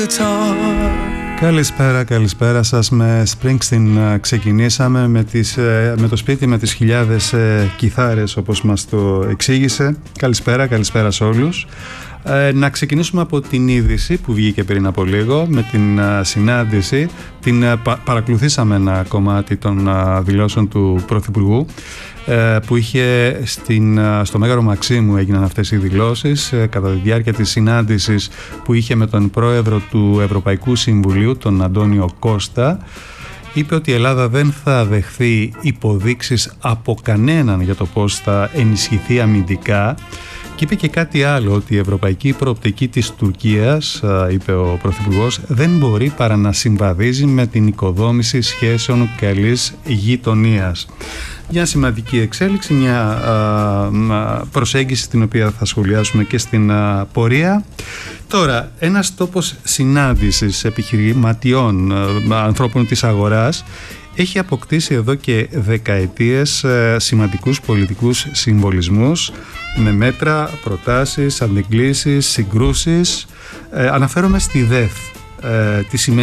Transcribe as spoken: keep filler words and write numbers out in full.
Καλησπέρα, καλησπέρα σας. Με Springsteen ξεκινήσαμε με, τις, με το σπίτι με τις χιλιάδες κιθάρες, όπως μας το εξήγησε. Καλησπέρα, καλησπέρα σε όλους. Ε, να ξεκινήσουμε από την είδηση που βγήκε πριν από λίγο με την uh, συνάντηση. Την uh, πα, παρακολουθήσαμε ένα κομμάτι των uh, δηλώσεων του Πρωθυπουργού uh, που είχε στην, uh, στο Μέγαρο Μαξίμου έγιναν αυτές οι δηλώσεις uh, κατά τη διάρκεια της συνάντησης που είχε με τον πρόεδρο του Ευρωπαϊκού Συμβουλίου, τον Αντώνιο Κώστα. Είπε ότι η Ελλάδα δεν θα δεχθεί υποδείξεις από κανέναν για το πώς θα ενισχυθεί αμυντικά. Και είπε και κάτι άλλο, ότι η ευρωπαϊκή προοπτική της Τουρκίας, είπε ο Πρωθυπουργός, δεν μπορεί παρά να συμβαδίζει με την οικοδόμηση σχέσεων καλής γειτονίας. Μια σημαντική εξέλιξη, μια α, προσέγγιση την οποία θα σχολιάσουμε και στην α, πορεία. Τώρα, ένας τόπος συνάντησης επιχειρηματιών, α, ανθρώπων της αγοράς, έχει αποκτήσει εδώ και δεκαετίες ε, σημαντικούς πολιτικούς συμβολισμούς με μέτρα, προτάσεις, αντιγκλήσεις, συγκρούσεις. Ε, αναφέρομαι στη ΔΕΘ. Ε, τι σημαίνει